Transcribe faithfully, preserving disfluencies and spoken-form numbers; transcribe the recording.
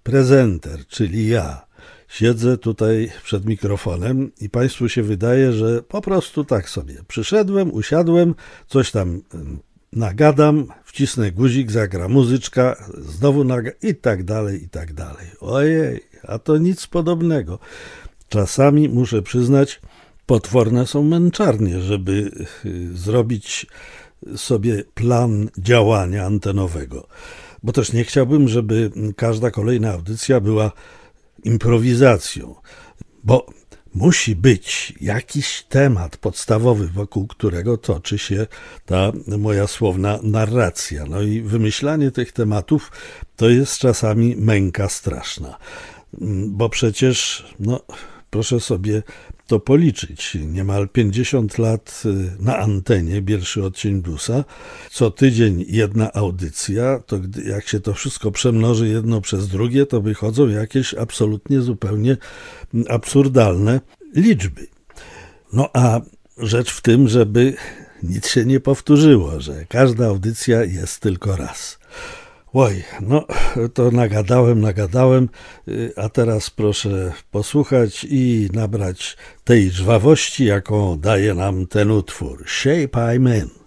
prezenter, czyli ja, siedzę tutaj przed mikrofonem i Państwu się wydaje, że po prostu tak sobie przyszedłem, usiadłem, coś tam nagadam, wcisnę guzik, zagra muzyczka, znowu nagadam i tak dalej, i tak dalej. Ojej, a to nic podobnego. Czasami, muszę przyznać, potworne są męczarnie, żeby zrobić sobie plan działania antenowego. Bo też nie chciałbym, żeby każda kolejna audycja była improwizacją, bo musi być jakiś temat podstawowy, wokół którego toczy się ta moja słowna narracja. No i wymyślanie tych tematów to jest czasami męka straszna, bo przecież, no proszę sobie to policzyć, niemal pięćdziesiąt lat na antenie Bielszy Odcień Bluesa, co tydzień jedna audycja, to gdy, jak się to wszystko przemnoży jedno przez drugie, to wychodzą jakieś absolutnie zupełnie absurdalne liczby. No a rzecz w tym, żeby nic się nie powtórzyło, że każda audycja jest tylko raz. Oj, no to nagadałem, nagadałem, a teraz proszę posłuchać i nabrać tej żwawości, jaką daje nam ten utwór. Shape I'm in.